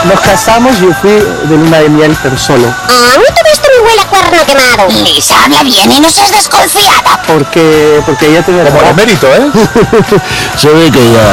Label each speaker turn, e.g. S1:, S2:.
S1: Nos casamos y yo fui de luna de miel, pero solo.
S2: Ah, no tuviste mi huele a cuerno quemado. Lisa, habla bien y no seas desconfiada.
S1: Porque ella tenía...
S3: Como el emérito, ¿eh?
S4: Se ve que ya